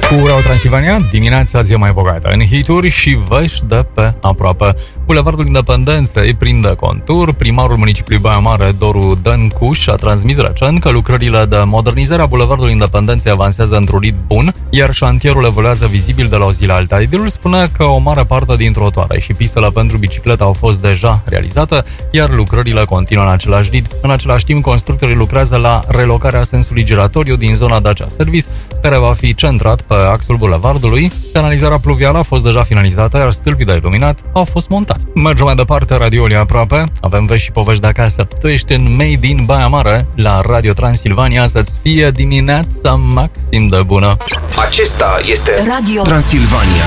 Cu Radio Transilvania, dimineața zi mai bogată în hituri și vești de pe aproape. Bulevardul Independenței prinde contur. Primarul municipiului Baia Mare, Doru Dăncuș, a transmis recent că lucrările de modernizare a Bulevardului Independenței avansează într-un ritm bun, iar șantierul evoluează vizibil de la o zi la alta. Edilul spune că o mare parte din trotuare și pistele pentru bicicletă au fost deja realizate, iar lucrările continuă în același ritm. În același timp, constructorii lucrează la relocarea sensului giratoriu din zona Dacia Service, care va fi centrat pe axul bulevardului. Canalizarea pluvială a fost deja finalizată, iar stâlpii de iluminat au fost montați. Mergem mai departe, radioul e aproape. Avem vești și povești de acasă. Tu ești în Made in Baia Mare, la Radio Transilvania, să-ți fie dimineața maxim de bună. Acesta este Radio Transilvania.